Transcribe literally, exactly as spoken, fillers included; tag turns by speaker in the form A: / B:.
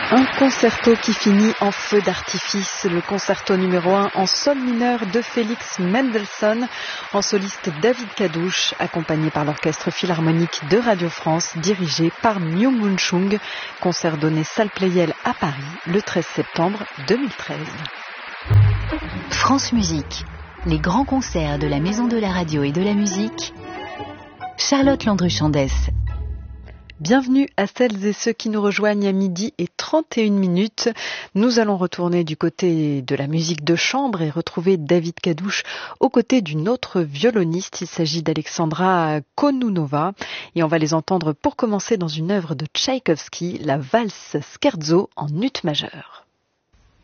A: Un concerto qui finit en feu d'artifice, le concerto numéro un en sol mineur de Félix Mendelssohn, en soliste David Kadouch, accompagné par l'Orchestre Philharmonique de Radio France, dirigé par Myung-Whun Chung, concert donné salle Pleyel à Paris le treize septembre deux mille treize.
B: France Musique, les grands concerts de la Maison de la Radio et de la Musique, Charlotte Landru-Chandès.
A: Bienvenue à celles et ceux qui nous rejoignent à midi et trente et une minutes. Nous allons retourner du côté de la musique de chambre et retrouver David Kadouch aux côtés d'une autre violoniste. Il s'agit d'Alexandra Kononova et on va les entendre pour commencer dans une œuvre de Tchaïkovski, la valse scherzo en ut majeur.